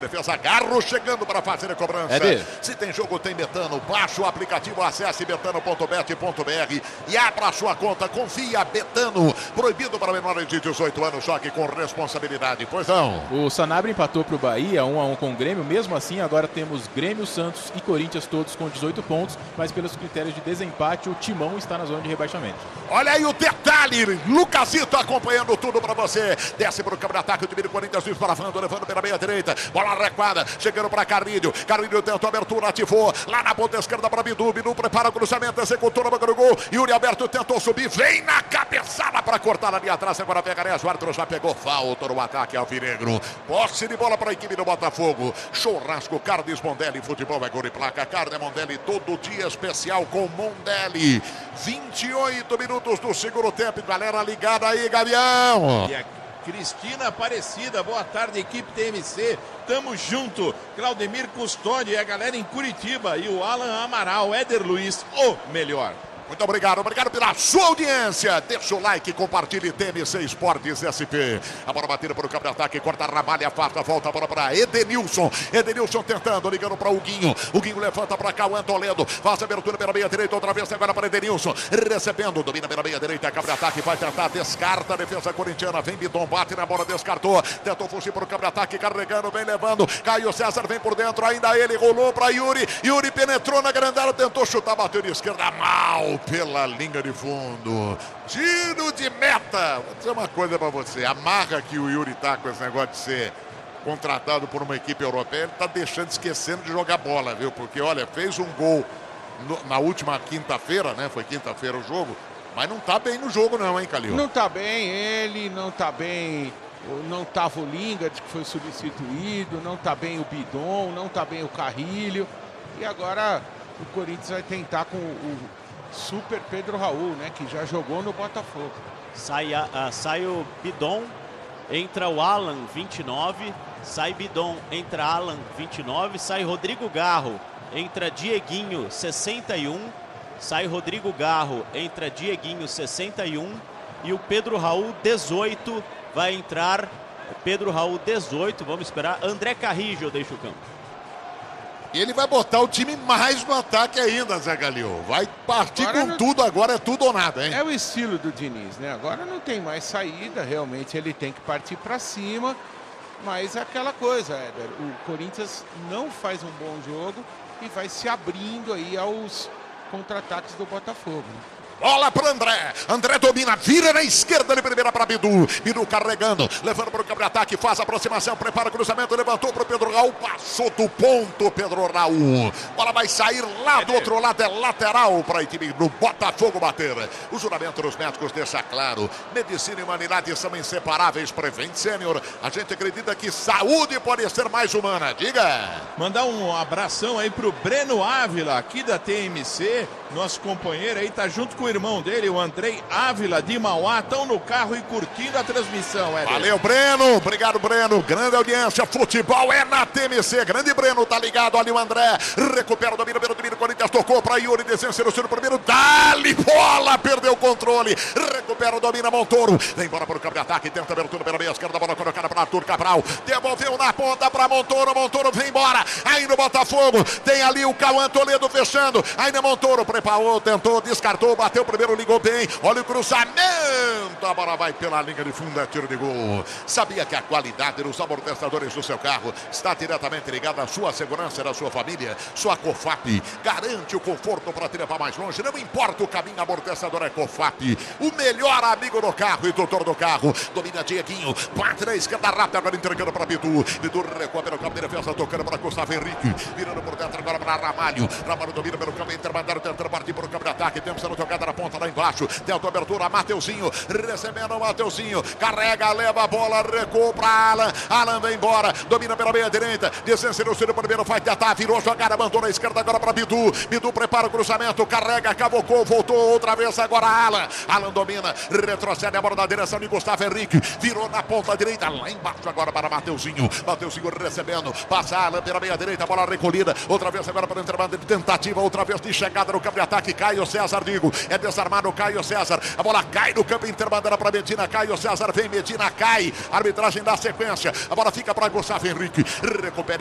Defesa Garro chegando para fazer a cobrança. Se tem jogo, tem Betano. Baixe o aplicativo, acesse betano.bet.br e abra a sua conta. Confia, Betano. Proibido para menores de 18 anos, jogue com responsabilidade. Pois não. O Sanabria empatou para o Bahia, 1-1 com o Grêmio. Mesmo assim, agora temos Grêmio, Santos e Corinthians todos com 18 pontos. Mas pelos critérios de desempate, o Timão está na zona de rebaixamento. Olha aí o detalhe. Lucasito acompanhando tudo para você. Desce para o câmbio de ataque. O time do Corinthians disparavando, levando pela meia direita. Bola recuada, chegando para Carrilho. Carrilho tentou abertura, ativou. Lá na ponta esquerda para Bidu. Bidu prepara o cruzamento, executou na boca do gol. Yuri Alberto tentou subir, vem na cabeçada para cortar ali atrás. Agora pega Arés, o árbitro já pegou falta no ataque alvinegro. Posse de bola para a equipe do Botafogo. Churrasco, Carnes Mondelli. Futebol é gol e placa. Carne Mondelli, todo dia especial com Mondelli. 28 minutos do segundo tempo. Galera ligada aí, Gavião. Cristina Aparecida, boa tarde, equipe TMC, tamo junto. Claudemir Custódio e a galera em Curitiba e o Alan Amaral, Éder Luiz, o melhor. Muito obrigado pela sua audiência. Deixa o like, compartilhe TMC Esportes SP. A bola batida para o campo de ataque, corta a ramalha, afasta, volta a bola para Edenilson. Edenilson tentando, ligando para Huguinho. Huguinho levanta para Cauã Toledo. Faz a abertura pela meia direita, outra vez agora para Edenilson. Recebendo, domina pela meia direita, campo de ataque, vai tentar, descarta a defesa corintiana. Vem Bidon, bate na bola, descartou. Tentou fugir para o campo de ataque, carregando, vem levando. Caio César vem por dentro, ainda ele rolou para Yuri. Yuri penetrou na grande área, tentou chutar, bateu de esquerda, mal pela linha de fundo. Tiro de meta. Vou dizer uma coisa pra você. A marra que o Yuri tá com esse negócio de ser contratado por uma equipe europeia, ele tá deixando, esquecendo de jogar bola, viu? Porque, olha, fez um gol na última quinta-feira, né? Foi quinta-feira o jogo, mas não tá bem no jogo não, hein, Calil? Não tá bem ele, não tá bem... Não tava o Lingard, que foi substituído, não tá bem o Bidon, não tá bem o Carrilho. E agora o Corinthians vai tentar com o Super Pedro Raul, né, que já jogou no Botafogo. Sai o Bidon, entra o Alan, 29. Sai Bidon, entra Alan, 29. Sai Rodrigo Garro, entra Dieguinho, 61. Sai Rodrigo Garro, entra Dieguinho, 61. E o Pedro Raul, 18. Vai entrar Pedro Raul, 18. Vamos esperar. André Carrillo deixa o campo. E ele vai botar o time mais no ataque ainda, Zé Galil. Vai partir agora com tudo, agora é tudo ou nada, hein? É o estilo do Diniz, né? Agora não tem mais saída, realmente ele tem que partir para cima. Mas é aquela coisa, Éder, o Corinthians não faz um bom jogo e vai se abrindo aí aos contra-ataques do Botafogo. Bola para André. André domina, vira na esquerda de primeira para Bidu. Bidu carregando, levando para o campo de ataque, faz a aproximação, prepara o cruzamento, levantou para o Pedro Raul, passou do ponto, Pedro Raul. Bola vai sair lá do outro lado, é lateral para a equipe do Botafogo bater. O juramento dos médicos deixa claro: medicina e humanidade são inseparáveis. Prevent Sênior, a gente acredita que saúde pode ser mais humana. Diga! Mandar um abração aí pro Breno Ávila, aqui da TMC, nosso companheiro aí, tá junto com o irmão dele, o Andrei Ávila de Mauá, estão no carro e curtindo a transmissão. Valeu, Breno, obrigado, Breno, grande audiência, futebol é na TMC, grande Breno, tá ligado, ali o André, recupera o domínio, Corinthians tocou para Yuri, descendo o primeiro, dá-lhe bola, perdeu o controle, recupera o domínio, Montoro, vem embora para o campo de ataque, tenta abertura pela meia esquerda, bola colocada para Arthur Cabral, devolveu na ponta para Montoro, Montoro vem embora, aí no Botafogo, tem ali o Cauã Toledo fechando, ainda Montoro preparou, tentou, descartou, bateu primeiro, ligou bem, olha o cruzamento, a bola vai pela linha de fundo, é tiro de gol. Sabia que a qualidade dos amortecedores do seu carro está diretamente ligada à sua segurança e da sua família? Sua Cofap garante o conforto para te levar mais longe, não importa o caminho, amortecedor é Cofap, o melhor amigo do carro e tutor do carro. Domina Dieguinho, bate na esquerda rápida, agora entregando para Bidu, Bidu recua pelo campo de defesa, tocando para Gustavo Henrique, virando por dentro agora para Ramalho, Ramalho domina pelo campo intermediário, tentando partir para o campo de ataque, temos sendo jogada na ponta lá embaixo, tenta a abertura, Mateuzinho, recebendo o Mateuzinho, carrega, leva a bola, recua para Alan, Alan vem embora, domina pela meia direita, descendo no seu primeiro, vai tentar, virou jogada, mandou na esquerda agora para Bidu, Bidu prepara o cruzamento, carrega, cavocou, voltou outra vez agora Alan, Alan domina, retrocede a bola na direção de Gustavo Henrique, virou na ponta direita, lá embaixo agora para Mateuzinho, Mateuzinho recebendo, passa Alan pela meia direita, bola recolhida, outra vez agora para o intervalo de tentativa, outra vez de chegada no campo de ataque, Caio César Digo, É desarmado o Caio César. A bola cai no campo interbandeira para Medina. Caio César vem, Medina cai. A arbitragem dá sequência. A bola fica para Gustavo Henrique. Recupera